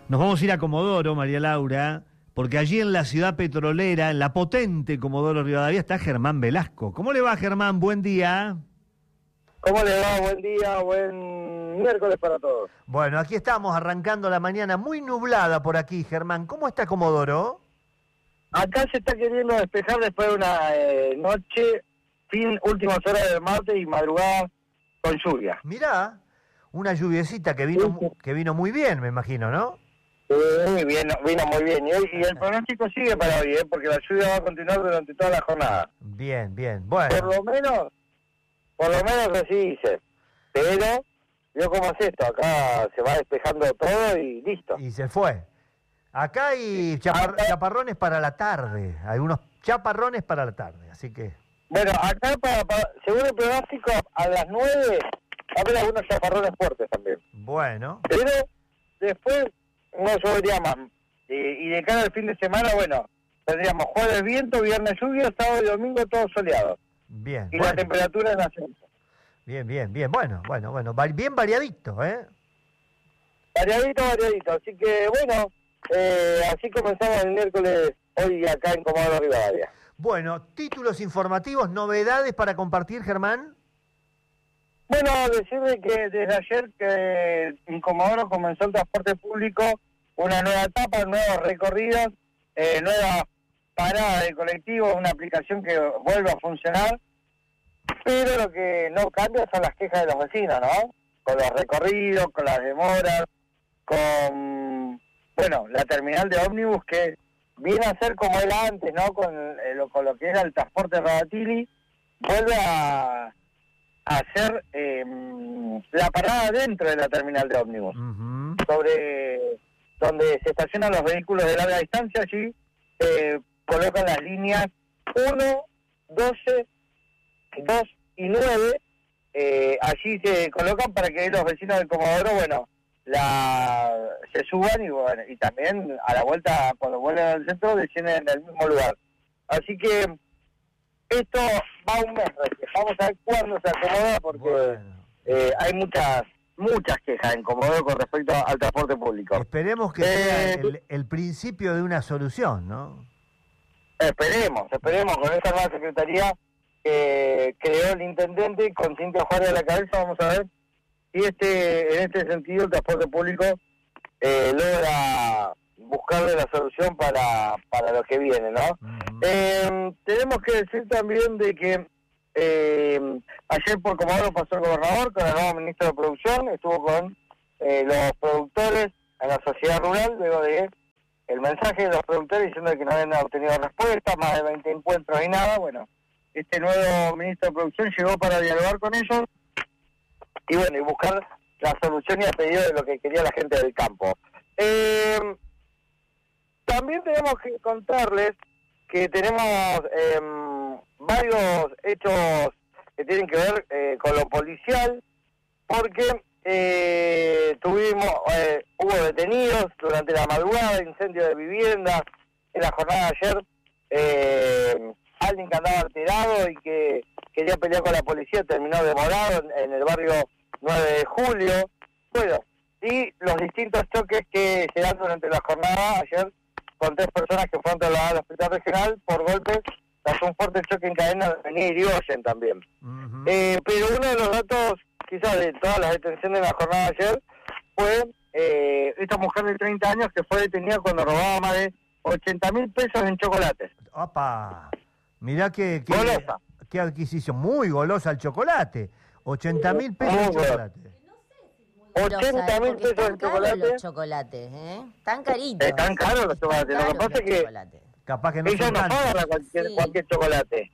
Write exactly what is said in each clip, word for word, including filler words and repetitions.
Nos vamos a ir a Comodoro, María Laura, porque allí en la ciudad petrolera, en la potente Comodoro Rivadavia, está Germán Velasco. ¿Cómo le va, Germán? Buen día. ¿Cómo le va? Buen día, buen miércoles para todos. Bueno, aquí estamos arrancando la mañana muy nublada por aquí, Germán. ¿Cómo está Comodoro? Acá se está queriendo despejar después de una eh, noche, fin, últimas horas del martes y madrugada con lluvia. Mirá, una lluviecita que vino, Sí. que vino muy bien, me imagino, ¿no? Eh, muy bien, vino muy bien. Y, hoy, y el pronóstico sigue para hoy, ¿eh? Porque la lluvia va a continuar durante toda la jornada. Bien, bien. Bueno. Por lo menos, por lo menos así dice. Pero, yo cómo es esto, acá se va despejando todo y listo. Y se fue. Acá hay chapar- Acá- chaparrones para la tarde, algunos chaparrones para la tarde, así que... Bueno, acá, para, para- según el pronóstico, a las nueve va a haber algunos chaparrones fuertes también. Bueno, Pero después no llovería más. Y, y de cara al fin de semana, bueno, tendríamos jueves viento, viernes lluvia, sábado y domingo todo soleado. bien, Y la bueno. temperatura en ascenso. Bien, bien, bien, bueno, bueno, bueno, va- bien variadito, ¿eh? Variadito, variadito. Así que, bueno, eh, así comenzamos el miércoles hoy acá en Comodoro Rivadavia. Bueno, títulos informativos, novedades para compartir, Germán. Bueno, decirle que desde ayer que en Comodoro comenzó el transporte público, una nueva etapa, nuevos recorridos, eh, nueva parada de colectivo, una aplicación que vuelve a funcionar, pero lo que no cambia son las quejas de los vecinos, ¿no? Con los recorridos, con las demoras, con, bueno, la terminal de ómnibus que viene a ser como era antes, ¿no? Con, eh, lo, con lo que era el transporte Radatili, vuelve a hacer eh, la parada dentro de la terminal de ómnibus, Ujú. sobre donde se estacionan los vehículos de larga distancia. Allí eh, colocan las líneas uno, doce, dos y nueve, eh, allí se colocan para que los vecinos del Comodoro, bueno, la se suban y bueno, y también a la vuelta, cuando vuelven al centro, descienden en el mismo lugar. Así que esto va un mes, recién. Vamos a ver cuándo se acomoda, porque Bueno, eh, hay muchas muchas quejas en Comodoro con respecto al transporte público. esperemos que Eh, sea el, el principio de una solución, ¿no? Esperemos, esperemos con esta nueva secretaría que creó el intendente con Cintia Juárez a la cabeza. Vamos a ver si este en este sentido el transporte público eh, logra buscarle la solución para, para lo que viene, ¿no? Ujú. Eh, tenemos que decir también de que eh, ayer por Comodoro pasó el gobernador con el nuevo ministro de Producción, estuvo con eh, los productores en la sociedad rural, luego de el mensaje de los productores diciendo que no habían obtenido respuesta, más de veinte encuentros y nada. Bueno, este nuevo ministro de Producción llegó para dialogar con ellos y bueno, y buscar la solución y a pedido de lo que quería la gente del campo. Eh, también tenemos que contarles que tenemos eh, varios hechos que tienen que ver eh, con lo policial, porque eh, tuvimos, eh, hubo detenidos durante la madrugada, incendio de viviendas, en la jornada de ayer, eh, alguien que andaba alterado y que quería pelear con la policía terminó demorado en, en el barrio nueve de julio, bueno, y los distintos choques que se dan durante la jornada ayer con tres personas que fueron trasladadas al hospital regional por golpes tras un fuerte choque en cadena de Avenida Irigoyen también. Ujú. Eh, pero uno de los datos, quizás de todas las detenciones de la jornada de ayer, fue eh, esta mujer de treinta años que fue detenida cuando robaba más de ochenta mil pesos en chocolates. Opa, mirá que, que, Golosa. qué adquisición, muy golosa el chocolate, ochenta mil pesos Muy en golosa. chocolate. ochenta mil porque pesos están en caros chocolate. los chocolates, ¿eh? Tan caritos. Están caros los chocolates. Lo que Están pasa caros es que los chocolates. Capaz que no ella son no tantos. paga cualquier, Sí. cualquier chocolate.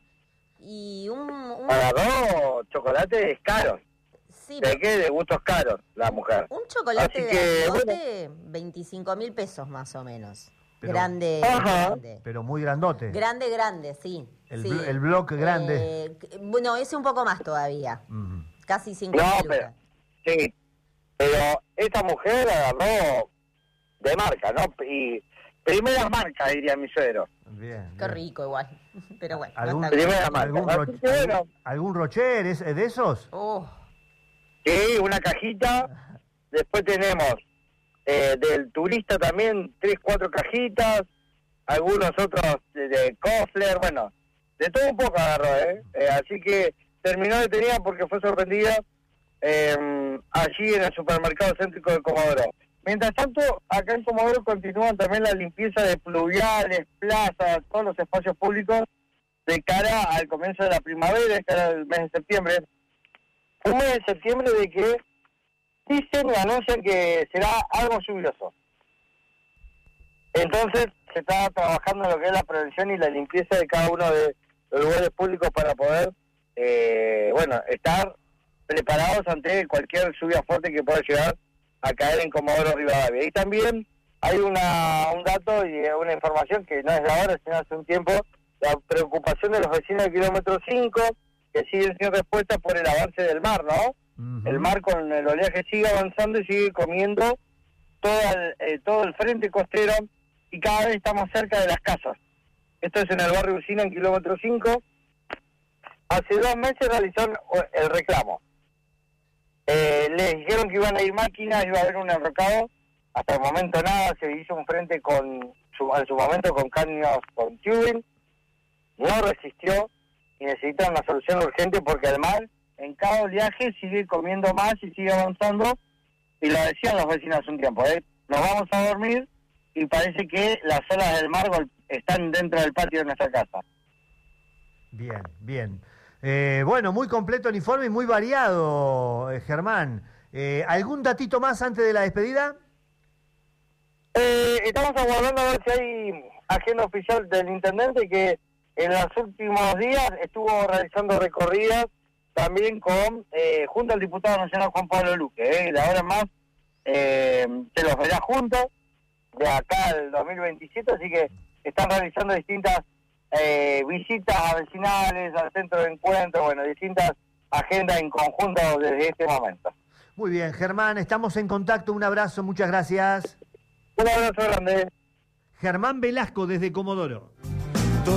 Y un... un Agarró chocolates caros. sí, De qué, de gustos caros, la mujer. un chocolate Así de que, Dangote, veinticinco mil pesos más o menos. Pero- grande, Ajá. grande. Pero muy grandote. Grande, grande, sí. El sí. blo- el bloque grande. Eh, c- bueno, ese un poco más todavía. Ujú. Casi cinco No, lucas. pero, sí, pero esta mujer agarró de marca, ¿no? Y primera marca, diría mi suegro. Bien. Qué bien. rico igual. Pero bueno, ¿Algún, no está bien. Primera marca. algún, Así ro- que bueno. algún- algún rocher es, de esos? Oh, Sí, una cajita. Después tenemos eh, del tu turista también, tres, cuatro cajitas, algunos otros de, de Kofler, bueno, de todo un poco agarró, ¿eh? Eh, así que terminó detenida porque fue sorprendida eh, allí en el supermercado céntrico de Comodoro. Mientras tanto, acá en Comodoro continúan también la limpieza de pluviales, plazas, todos los espacios públicos de cara al comienzo de la primavera, de cara al mes de septiembre. Un mes de septiembre de que dicen y anuncian que será algo lluvioso. Entonces se está trabajando en lo que es la prevención y la limpieza de cada uno de los lugares públicos para poder, eh, bueno, estar preparados ante cualquier lluvia fuerte que pueda llegar a caer en Comodoro Rivadavia. Y también hay una un dato y una información que no es de ahora, sino hace un tiempo, la preocupación de los vecinos del kilómetro cinco, que siguen sin respuesta por el avance del mar, ¿no? Uh-huh. El mar con el oleaje sigue avanzando y sigue comiendo todo el, eh, todo el frente costero y cada vez estamos cerca de las casas. Esto es en el barrio Usina, en kilómetro cinco. Hace dos meses realizaron el reclamo. Eh, les dijeron que iban a ir máquinas, iba a haber un enrocado. Hasta el momento nada, se hizo un frente con su, en su momento con caños con tubing. No resistió y necesitan una solución urgente porque el mar en cada oleaje sigue comiendo más y sigue avanzando. Y lo decían los vecinos hace un tiempo, ¿eh? Nos vamos a dormir y parece que las olas del mar están dentro del patio de nuestra casa. Bien, bien. Eh, bueno, muy completo el informe y muy variado, eh, Germán. Eh, ¿Algún datito más antes de la despedida? Eh, estamos aguardando a ver si hay agenda oficial del intendente que en los últimos días estuvo realizando recorridas también con eh, junto al diputado nacional Juan Pablo Luque. Eh, de ahora en más eh, se los verá juntos de acá al dos mil veintisiete, así que están realizando distintas eh, visitas vecinales al centro de encuentro, bueno, distintas agendas en conjunto desde este momento. Muy bien, Germán, estamos en contacto, un abrazo, muchas gracias. Un abrazo grande. Germán Velasco desde Comodoro.